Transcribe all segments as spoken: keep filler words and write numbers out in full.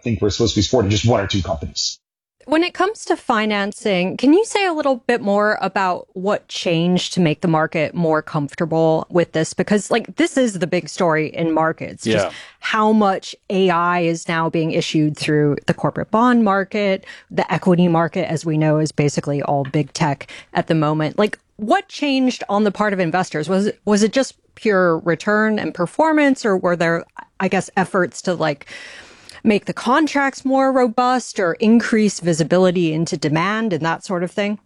think we're supposed to be supporting just one or two companies. When it comes to financing, can you say a little bit more about what changed to make the market more comfortable with this? Because like this is the big story in markets, yeah. just how much A I is now being issued through the corporate bond market. The equity market, as we know, is basically all big tech at the moment. Like what changed on the part of investors? Was it, was it just pure return and performance, or were there, I guess, efforts to like make the contracts more robust or increase visibility into demand and that sort of thing?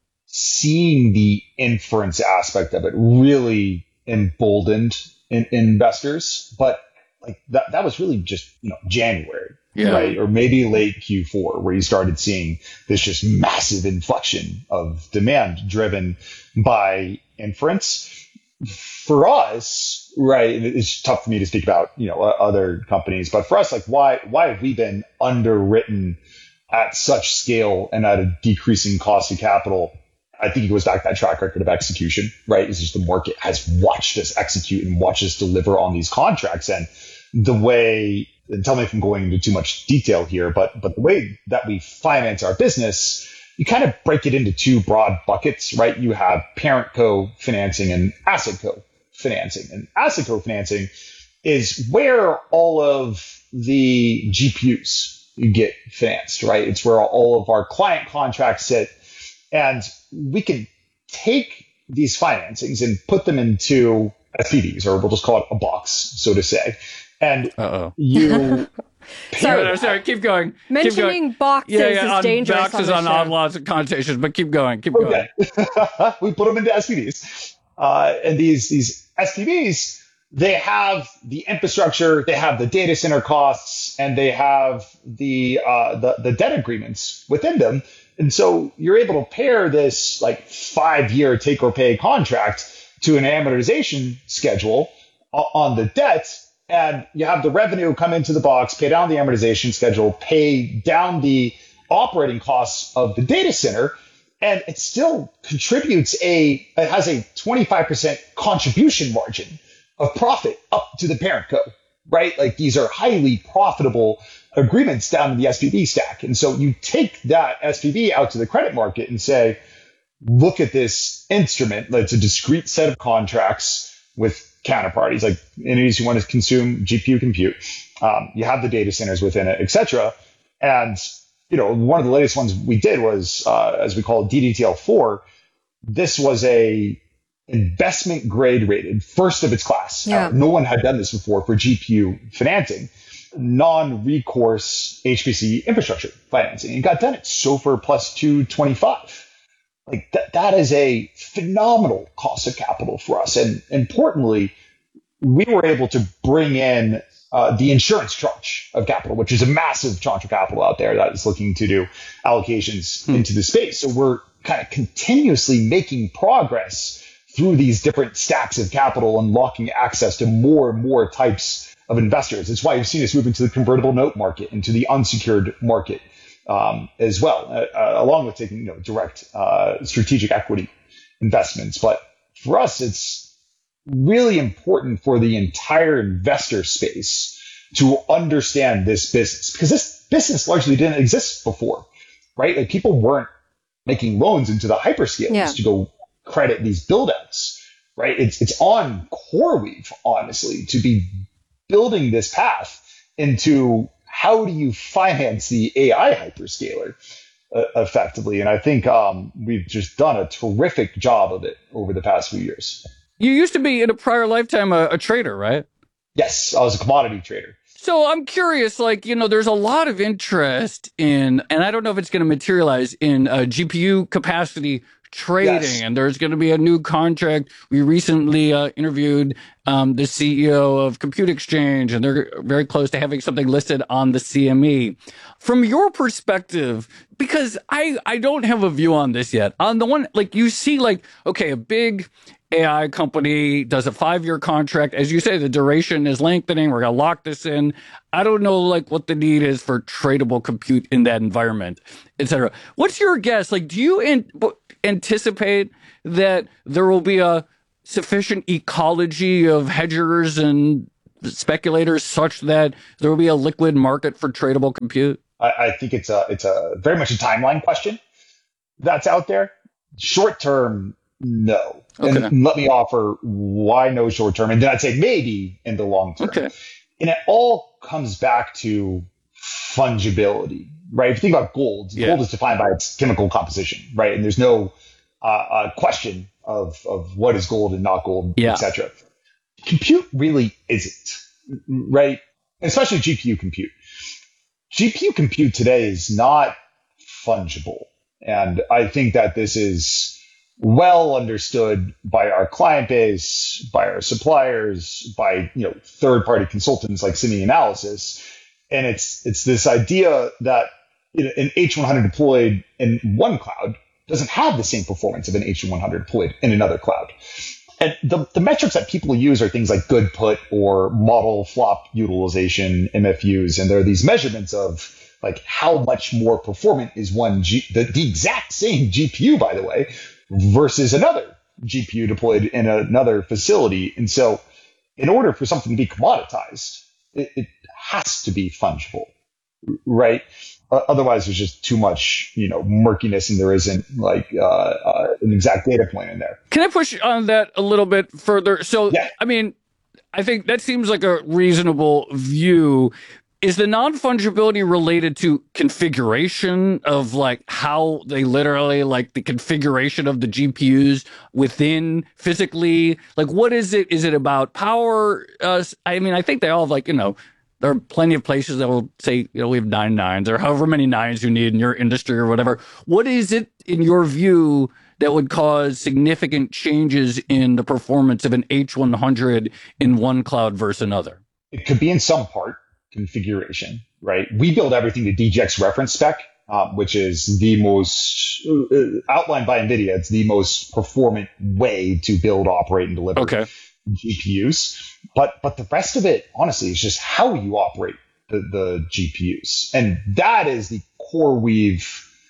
Seeing the inference aspect of it really emboldened in, investors, but like that, that was really just, you know, January, yeah. right? Or maybe late Q four, where you started seeing this just massive inflection of demand driven by inference. For us, right, it's tough for me to speak about, you know, other companies, but for us, like, why, why have we been underwritten at such scale and at a decreasing cost of capital? I think it goes back to that track record of execution, right? It's just the market has watched us execute and watched us deliver on these contracts. And the way, and tell me if I'm going into too much detail here, but, but the way that we finance our business, you kind of break it into two broad buckets, right? You have parent co financing and asset co financing. And asset co financing is where all of the G P Us get financed, right? It's where all of our client contracts sit. And we can take these financings and put them into S P Vs, or we'll just call it a box, so to say. And Uh-oh. you... sorry, no, sorry, keep going. Mentioning keep going. boxes yeah, yeah, is on dangerous. Boxes on, on, on lots of connotations, but keep going. Keep okay. going. We put them into S P Vs. Uh, and these, these S P Vs, they have the infrastructure, they have the data center costs, and they have the, uh, the, the debt agreements within them. And so you're able to pair this like five year take or pay contract to an amortization schedule on the debt. And you have the revenue come into the box, pay down the amortization schedule, pay down the operating costs of the data center. And it still contributes a, it has a twenty-five percent contribution margin of profit up to the parent co, right? Like these are highly profitable agreements down in the S P V stack. And so you take that S P V out to the credit market and say, look at this instrument. It's a discrete set of contracts with counterparties, like entities who want to consume G P U compute. Um, you have the data centers within it, et cetera. And, you know, one of the latest ones we did was, uh, as we call it, D D T L four. This was a investment grade rated, first of its class. Yeah. Uh, no one had done this before for G P U financing, non-recourse H P C infrastructure financing. It got done at SOFR plus two twenty-five. Like that, that is a phenomenal cost of capital for us. And importantly, we were able to bring in uh, the insurance tranche of capital, which is a massive tranche of capital out there that is looking to do allocations hmm. into the space. So we're kind of continuously making progress through these different stacks of capital, unlocking access to more and more types of investors. It's why you've seen us move into the convertible note market, into the unsecured market. Um, as well, uh, uh, along with taking, you know, direct uh, strategic equity investments. But for us, it's really important for the entire investor space to understand this business, because this business largely didn't exist before, right? Like people weren't making loans into the hyperscalers yeah. to go credit these buildouts, right? It's it's on CoreWeave, honestly, to be building this path into how do you finance the A I hyperscaler uh, effectively? And I think um, we've just done a terrific job of it over the past few years. You used to be in a prior lifetime a, a trader, right? Yes, I was a commodity trader. So I'm curious, like, you know, there's a lot of interest in, and I don't know if it's going to materialize in uh, G P U capacity trading, yes. and there's going to be a new contract. We recently uh, interviewed um, the C E O of Compute Exchange, and they're very close to having something listed on the C M E. From your perspective, because I, I don't have a view on this yet. On the one, like you see, like, okay, a big A I company does a five-year contract. As you say, the duration is lengthening. We're going to lock this in. I don't know, like, what the need is for tradable compute in that environment, et cetera. What's your guess? Like, do you an- anticipate that there will be a sufficient ecology of hedgers and speculators such that there will be a liquid market for tradable compute? I, I think it's a it's a very much a timeline question that's out there. Short term, no. Okay. And let me offer why no short term, and then I'd say maybe in the long term. Okay. And it all comes back to fungibility, right? If you think about gold, Yeah. gold is defined by its chemical composition, right? And there's no uh, uh, question of of what is gold and not gold, Yeah. et cetera. Compute really isn't, right? Especially G P U compute. G P U compute today is not fungible. And I think that this is well understood by our client base, by our suppliers, by, you know, third-party consultants like SemiAnalysis. And it's it's this idea that, you know, an H one hundred deployed in one cloud doesn't have the same performance of an H one hundred deployed in another cloud. And the, the metrics that people use are things like good put or model flop utilization, M F Us. And there are these measurements of like how much more performant is one G, the, the exact same G P U, by the way, versus another G P U deployed in another facility. And so in order for something to be commoditized, it, it has to be fungible, right? Uh, otherwise, there's just too much, you know, murkiness, and there isn't like uh, uh, an exact data point in there. Can I push on that a little bit further? So, Yeah. I mean, I think that seems like a reasonable view. Is the non-fungibility related to configuration of like how they literally like the configuration of the G P Us within physically? Like, what is it? Is it about power? Uh, I mean, I think they all have like, you know, there are plenty of places that will say, you know, we have nine nines or however many nines you need in your industry or whatever. What is it in your view that would cause significant changes in the performance of an H one hundred in one cloud versus another? It could be in some part configuration, right? We build everything to D G X reference spec, uh, which is the most uh, outlined by NVIDIA. It's the most performant way to build, operate, and deliver Okay. G P Us. But but the rest of it, honestly, is just how you operate the, the G P Us, and that is the CoreWeave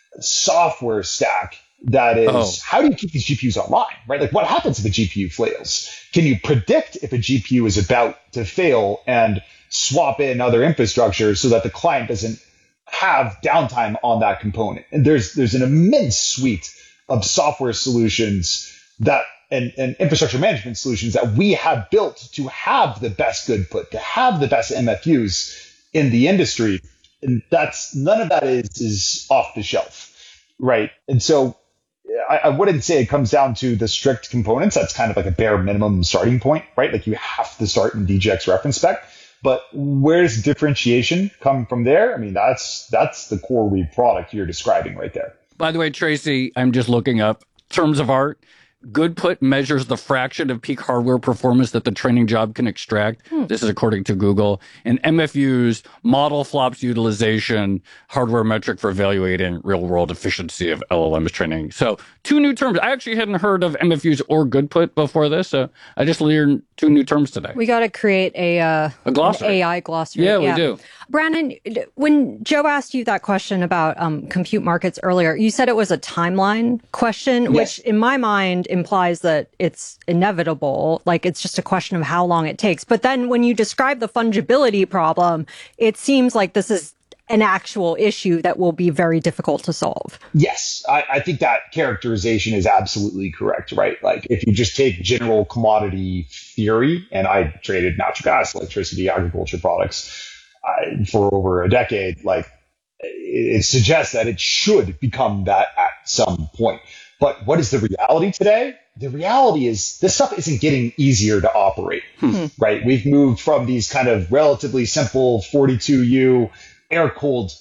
software stack. That is, Oh. how do you keep these G P Us online, right? Like, what happens if a G P U fails? Can you predict if a G P U is about to fail and swap in other infrastructure so that the client doesn't have downtime on that component? And there's there's an immense suite of software solutions that and, and infrastructure management solutions that we have built to have the best good put, to have the best M F Us in the industry. And that's none of that is is off the shelf, right? And so I, I wouldn't say it comes down to the strict components. That's kind of like a bare minimum starting point, right? Like you have to start in D G X reference spec. But where's differentiation come from there? I mean, that's that's the CoreWeave product you're describing right there. By the way, Tracy, I'm just looking up terms of art. Good put measures the fraction of peak hardware performance that the training job can extract. Hmm. This is according to Google. And M F Us, model flops utilization, hardware metric for evaluating real world efficiency of L L Ms training. So two new terms. I actually hadn't heard of M F Us or good put before this. So I just learned two new terms today. We got to create a, uh, a glossary. an A I glossary. Yeah, yeah, we do. Brandon, when Joe asked you that question about um, compute markets earlier, you said it was a timeline question, yes. which in my mind implies that it's inevitable. Like it's just a question of how long it takes. But then when you describe the fungibility problem, it seems like this is an actual issue that will be very difficult to solve. Yes, I, I think that characterization is absolutely correct, right? Like if you just take general commodity theory, and I traded natural gas, electricity, agriculture products uh, for over a decade, like it, it suggests that it should become that at some point. But what is the reality today? The reality is this stuff isn't getting easier to operate, hmm. right? We've moved from these kind of relatively simple forty-two U air-cooled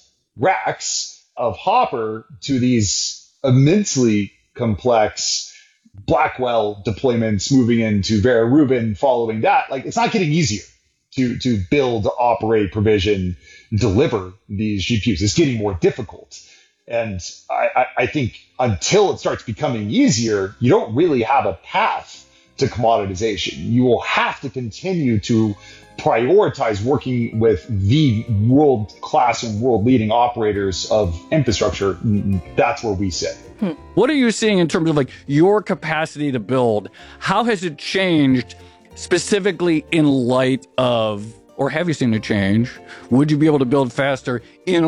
racks of Hopper to these immensely complex Blackwell deployments moving into Vera Rubin following that. Like, it's not getting easier to, to build, operate, provision, deliver these G P Us. It's getting more difficult. And I, I, I think until it starts becoming easier, you don't really have a path to commoditization. You will have to continue to prioritize working with the world-class and world-leading operators of infrastructure. That's where we sit. Hmm. What are you seeing in terms of like your capacity to build? How has it changed specifically in light of, or have you seen a change? Would you be able to build faster in